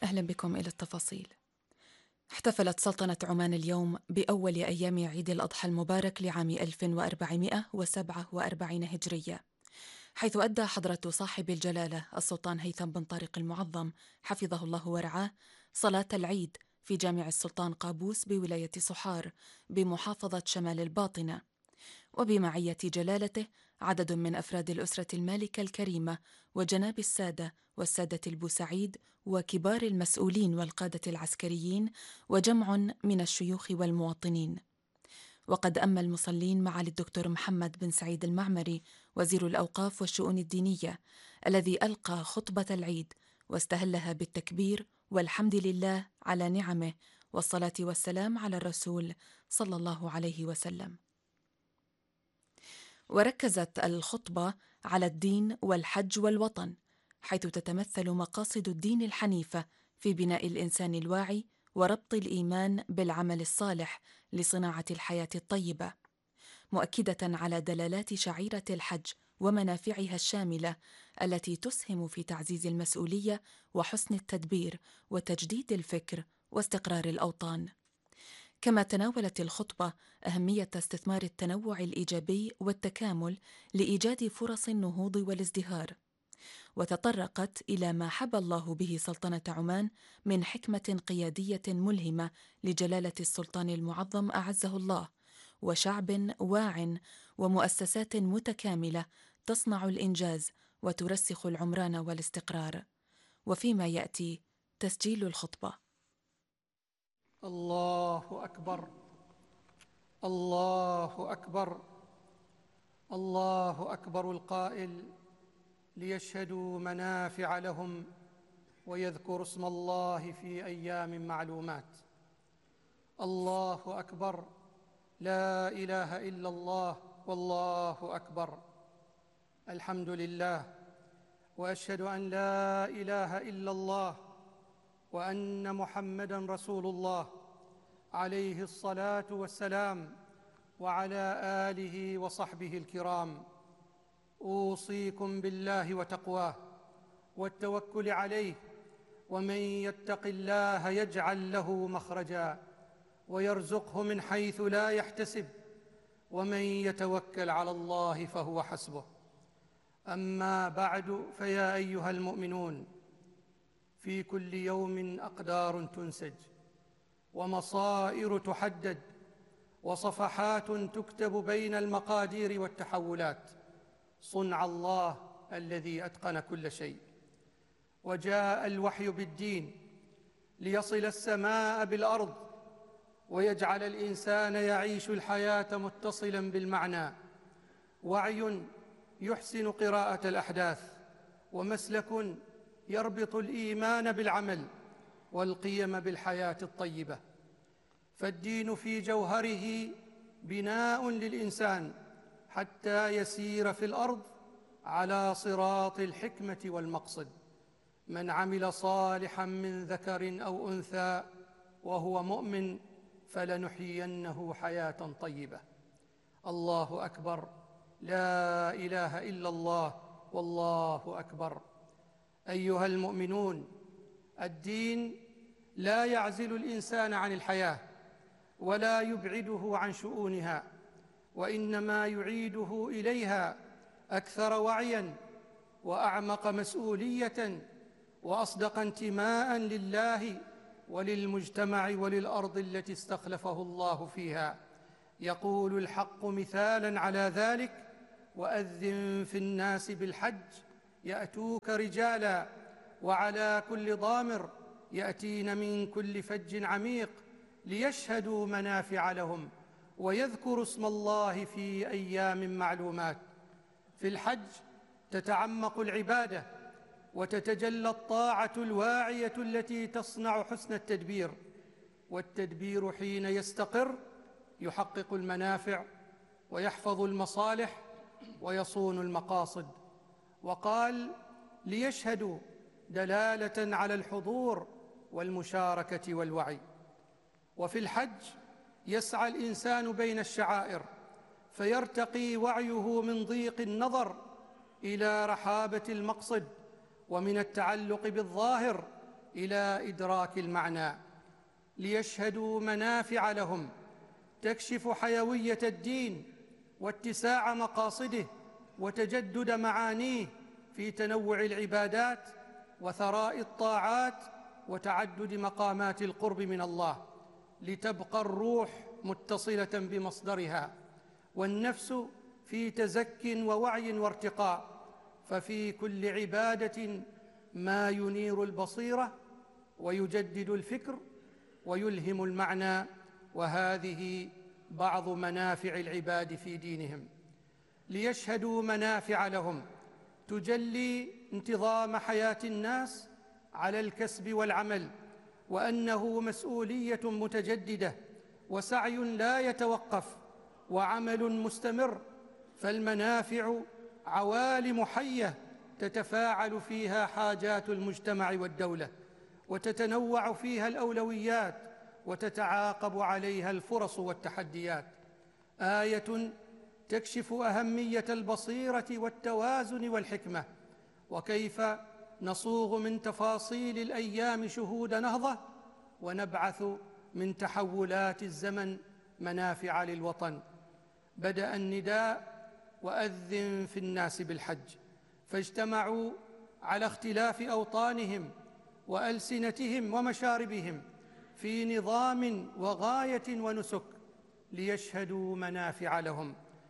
أهلا بكم إلى التفاصيل. احتفلت سلطنة عمان اليوم بأول أيام عيد الأضحى المبارك لعام 1447 هجرية، حيث أدى حضرة صاحب الجلالة السلطان هيثم بن طارق المعظم حفظه الله ورعاه صلاة العيد في جامع السلطان قابوس بولاية صحار بمحافظة شمال الباطنة، وبمعية جلالته عدد من أفراد الأسرة المالكة الكريمة وجناب السادة والسادة البوسعيد وكبار المسؤولين والقادة العسكريين وجمع من الشيوخ والمواطنين. وقد أما المصلين معالي الدكتور محمد بن سعيد المعمري وزير الأوقاف والشؤون الدينية، الذي ألقى خطبة العيد واستهلها بالتكبير والحمد لله على نعمه والصلاة والسلام على الرسول صلى الله عليه وسلم. وركزت الخطبة على الدين والحج والوطن، حيث تتمثل مقاصد الدين الحنيفة في بناء الإنسان الواعي وربط الإيمان بالعمل الصالح لصناعة الحياة الطيبة، مؤكدة على دلالات شعيرة الحج ومنافعها الشاملة التي تسهم في تعزيز المسؤولية وحسن التدبير وتجديد الفكر واستقرار الأوطان. كما تناولت الخطبة أهمية استثمار التنوع الإيجابي والتكامل لإيجاد فرص النهوض والازدهار، وتطرقت إلى ما حبى الله به سلطنة عمان من حكمة قيادية ملهمة لجلالة السلطان المعظم أعزه الله، وشعب واع ومؤسسات متكاملة تصنع الإنجاز وترسخ العمران والاستقرار. وفيما يأتي تسجيل الخطبة. الله أكبر، الله أكبر، الله أكبر القائل: ليشهدوا منافع لهم ويذكروا اسم الله في أيام معلومات. الله أكبر، لا إله إلا الله، والله أكبر. الحمد لله، وأشهد أن لا إله إلا الله وأن محمدًا رسول الله عليه الصلاة والسلام، وعلى آله وصحبه الكرام. أوصيكم بالله وتقواه والتوكل عليه، ومن يتق الله يجعل له مخرجا ويرزقه من حيث لا يحتسب، ومن يتوكل على الله فهو حسبه. أما بعد، فيا أيها المؤمنون، في كل يوم أقدار تنسج ومصائر تحدد وصفحات تكتب بين المقادير والتحولات، صنع الله الذي أتقن كل شيء. وجاء الوحي بالدين ليصل السماء بالأرض ويجعل الإنسان يعيش الحياة متصلاً بالمعنى، وعي يحسن قراءة الأحداث، ومسلك يربط الإيمان بالعمل والقيم بالحياة الطيبة. فالدين في جوهره بناء للإنسان حتى يسير في الأرض على صراط الحكمة والمقصد. من عمل صالحا من ذكر أو أنثى وهو مؤمن فلنحيينه حياة طيبة. الله أكبر، لا إله إلا الله، والله أكبر. أيها المؤمنون، الدين لا يعزل الإنسان عن الحياة ولا يبعده عن شؤونها، وإنما يعيده إليها أكثر وعياً وأعمق مسؤولية وأصدق انتماء لله وللمجتمع وللأرض التي استخلفه الله فيها. يقول الحق مثالاً على ذلك: وأذن في الناس بالحج يأتوك رجالاً وعلى كل ضامر يأتين من كل فج عميق ليشهدوا منافع لهم ويذكروا اسم الله في أيام معلومات. في الحج تتعمق العبادة وتتجلى الطاعة الواعية التي تصنع حسن التدبير، والتدبير حين يستقر يحقق المنافع ويحفظ المصالح ويصون المقاصد. وقال: ليشهدوا، دلالة على الحضور والمشاركة والوعي. وفي الحج يسعى الإنسان بين الشعائر فيرتقي وعيه من ضيق النظر إلى رحابة المقصد، ومن التعلق بالظاهر إلى إدراك المعنى، ليشهدوا منافع لهم تكشف حيوية الدين واتساع مقاصده وتجدد معانيه في تنوع العبادات وثراء الطاعات وتعدد مقامات القرب من الله، لتبقى الروح متصلة بمصدرها والنفس في تزك ووعي وارتقاء. ففي كل عبادة ما ينير البصيرة ويجدد الفكر ويلهم المعنى، وهذه بعض منافع العباد في دينهم. ليشهدوا منافع لهم تجلي انتظام حياة الناس على الكسب والعمل، وأنه مسؤولية متجددة وسعي لا يتوقف وعمل مستمر، فالمنافع عوالم حية تتفاعل فيها حاجات المجتمع والدولة، وتتنوع فيها الأولويات، وتتعاقب عليها الفرص والتحديات. آية تكشف أهمية البصيرة والتوازن والحكمة، وكيف نصوغ من تفاصيل الأيام شهود نهضة، ونبعث من تحولات الزمن منافع للوطن. بدأ النداء وأذن في الناس بالحج، فاجتمعوا على اختلاف أوطانهم وألسنتهم ومشاربهم في نظام وغاية ونسك ليشهدوا منافع لهم.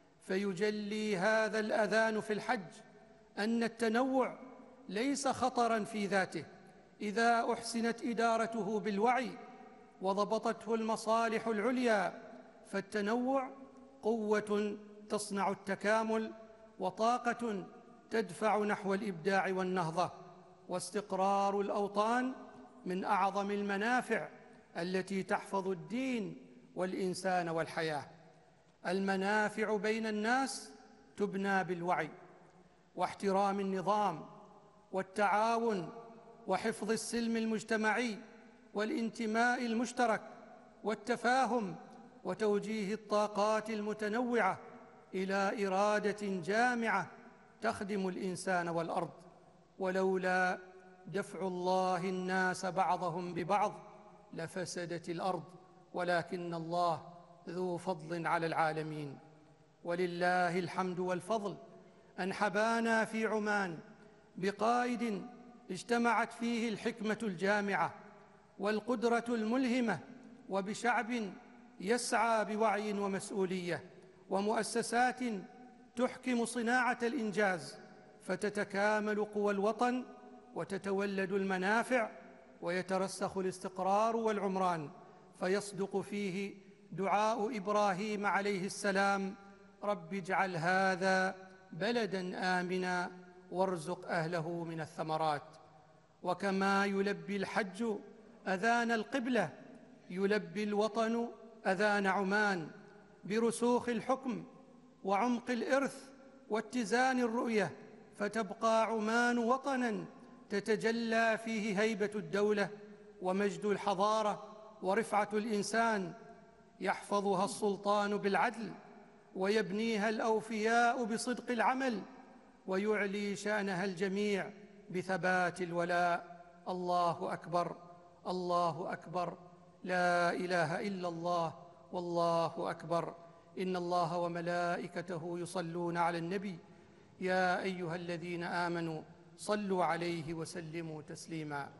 فيجلي هذا الأذان في الحج أن التنوع ليس خطراً في ذاته إذا أحسنت إدارته بالوعي وضبطته المصالح العليا، فالتنوع قوة تصنع التكامل وطاقة تدفع نحو الإبداع والنهضة. واستقرار الأوطان من أعظم المنافع التي تحفظ الدين والإنسان والحياة. المنافع بين الناس تبنى بالوعي واحترام النظام والتعاون وحفظ السلم المجتمعي والانتماء المشترك والتفاهم وتوجيه الطاقات المتنوعة إلى إرادة جامعة تخدم الإنسان والأرض. ولولا دفع الله الناس بعضهم ببعض لفسدت الأرض، ولكن الله ذو فضل على العالمين. ولله الحمد والفضل أن حبانا في عمان بقائد اجتمعت فيه الحكمة الجامعة والقدرة الملهمة، وبشعب يسعى بوعي ومسؤولية، ومؤسسات تحكم صناعة الإنجاز، فتتكامل قوى الوطن وتتولد المنافع ويترسخ الاستقرار والعمران. فيصدق فيه دعاء إبراهيم عليه السلام: رب اجعل هذا بلداً آمناً وارزق أهله من الثمرات. وكما يلبي الحج أذان القبلة يلبي الوطن أذان عمان برسوخ الحكم وعمق الإرث واتزان الرؤية، فتبقى عمان وطناً تتجلى فيه هيبة الدولة ومجد الحضارة ورفعة الإنسان، يحفظها السلطان بالعدل ويبنيها الأوفياء بصدق العمل، ويعلي شأنها الجميع بثبات الولاء. الله أكبر، الله أكبر، لا إله إلا الله، والله أكبر. إن الله وملائكته يصلون على النبي، يا أيها الذين آمنوا صلوا عليه وسلموا تسليما.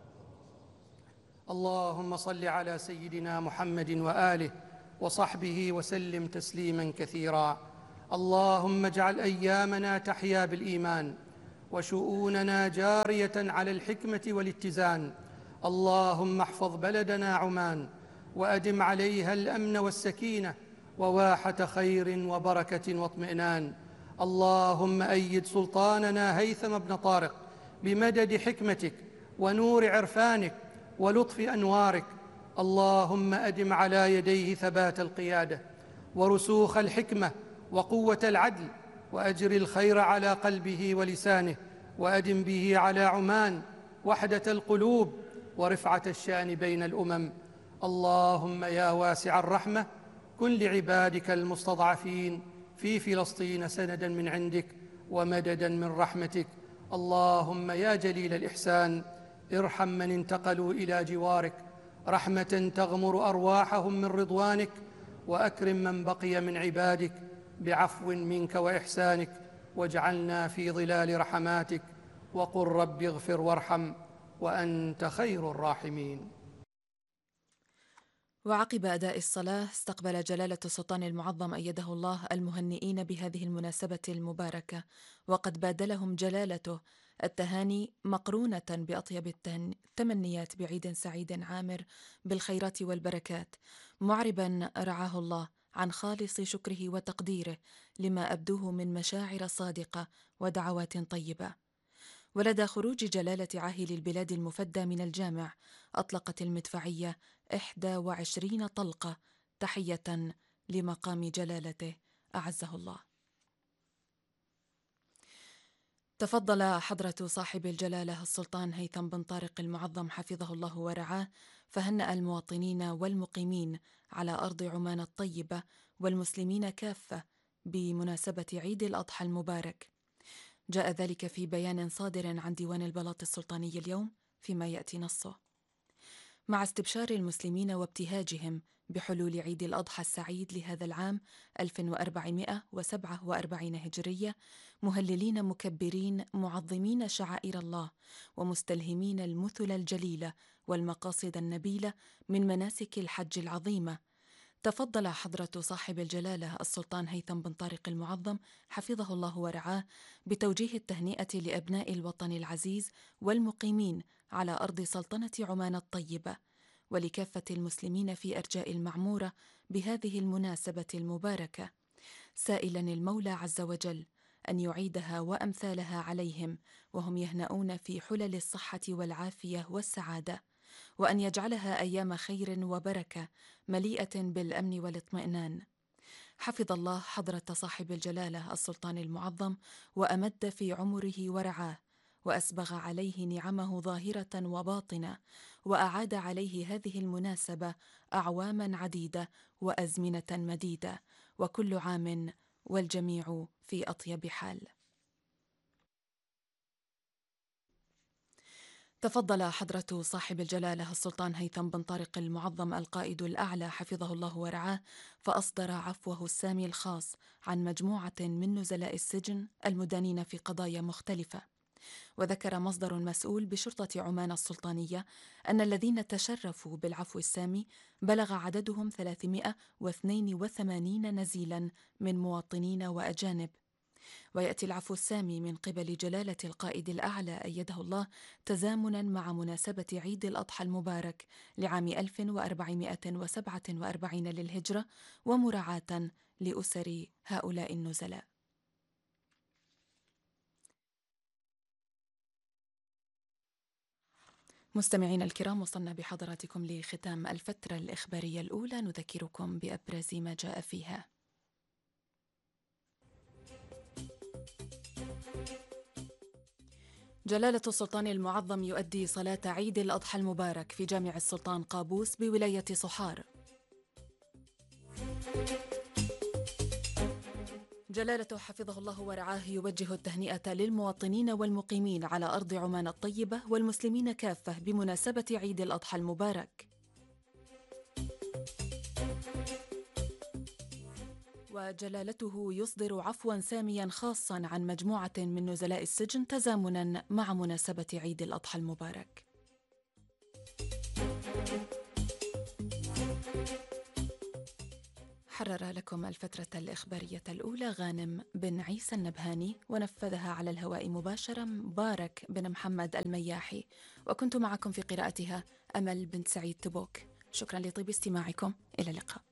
اللهم صل على سيدنا محمد وآله وصحبه وسلم تسليما كثيرا. اللهم اجعل أيامنا تحيا بالإيمان وشؤوننا جارية على الحكمة والاتزان. اللهم احفظ بلدنا عمان وأدم عليها الأمن والسكينة وواحة خير وبركة واطمئنان. اللهم أيد سلطاننا هيثم بن طارق بمدد حكمتك ونور عرفانك ولطف أنوارك. اللهم أدم على يديه ثبات القيادة ورسوخ الحكمة وقوة العدل، وأجر الخير على قلبه ولسانه، وأدم به على عمان وحدة القلوب ورفعة الشأن بين الأمم. اللهم يا واسع الرحمة كن لعبادك المستضعفين في فلسطين سندا من عندك ومددا من رحمتك. اللهم يا جليل الإحسان ارحم من انتقلوا إلى جوارك رحمة تغمر أرواحهم من رضوانك، وأكرم من بقي من عبادك بعفو منك وإحسانك، واجعلنا في ظلال رحماتك، وقل رب اغفر وارحم وأنت خير الراحمين. وعقب أداء الصلاة استقبل جلالة السلطان المعظم أيده الله المهنئين بهذه المناسبة المباركة، وقد بادلهم جلالته التهاني مقرونة بأطيب التمنيات بعيد سعيد عامر بالخيرات والبركات، معربا رعاه الله عن خالص شكره وتقديره لما أبدوه من مشاعر صادقة ودعوات طيبة. ولدى خروج جلالة عاهل البلاد المفدى من الجامع أطلقت المدفعية 21 طلقة تحية لمقام جلالته أعزه الله. تفضل حضرة صاحب الجلالة السلطان هيثم بن طارق المعظم حفظه الله ورعاه، فهنأ المواطنين والمقيمين على أرض عمان الطيبة والمسلمين كافة بمناسبة عيد الأضحى المبارك. جاء ذلك في بيان صادر عن ديوان البلاط السلطاني اليوم، فيما يأتي نصه: مع استبشار المسلمين وابتهاجهم بحلول عيد الأضحى السعيد لهذا العام 1447 هجرية، مهللين مكبرين معظمين شعائر الله ومستلهمين المثل الجليلة والمقاصد النبيلة من مناسك الحج العظيمة، تفضل حضرة صاحب الجلالة السلطان هيثم بن طارق المعظم حفظه الله ورعاه بتوجيه التهنئة لأبناء الوطن العزيز والمقيمين على أرض سلطنة عمان الطيبة، ولكافة المسلمين في أرجاء المعمورة بهذه المناسبة المباركة، سائلا المولى عز وجل أن يعيدها وأمثالها عليهم وهم يهنؤون في حلل الصحة والعافية والسعادة، وأن يجعلها أيام خير وبركة مليئة بالأمن والاطمئنان. حفظ الله حضرة صاحب الجلالة السلطان المعظم، وأمد في عمره ورعاه، وأسبغ عليه نعمه ظاهرة وباطنة، وأعاد عليه هذه المناسبة أعواما عديدة وأزمنة مديدة، وكل عام والجميع في أطيب حال. تفضل حضرة صاحب الجلالة السلطان هيثم بن طارق المعظم القائد الأعلى حفظه الله ورعاه، فأصدر عفوه السامي الخاص عن مجموعة من نزلاء السجن المدانين في قضايا مختلفة. وذكر مصدر مسؤول بشرطة عمان السلطانية أن الذين تشرفوا بالعفو السامي بلغ عددهم 382 نزيلا من مواطنين وأجانب. ويأتي العفو السامي من قبل جلالة القائد الأعلى أيده الله تزامنا مع مناسبة عيد الأضحى المبارك لعام 1447 للهجرة، ومراعاة لأسر هؤلاء النزلاء. مستمعين الكرام، وصلنا بحضراتكم لختام الفترة الإخبارية الأولى، نذكركم بأبرز ما جاء فيها. جلالة السلطان المعظم يؤدي صلاة عيد الأضحى المبارك في جامع السلطان قابوس بولاية صحار. جلالته حفظه الله ورعاه يوجه التهنئة للمواطنين والمقيمين على أرض عمان الطيبة والمسلمين كافة بمناسبة عيد الأضحى المبارك. وجلالته يصدر عفوا ساميا خاصا عن مجموعة من نزلاء السجن تزامنا مع مناسبة عيد الأضحى المبارك. حرر لكم الفترة الإخبارية الأولى غانم بن عيسى النبهاني، ونفذها على الهواء مباشرة مبارك بن محمد المياحي، وكنت معكم في قراءتها أمل بنت سعيد تبوك. شكرا لطيب استماعكم، إلى اللقاء.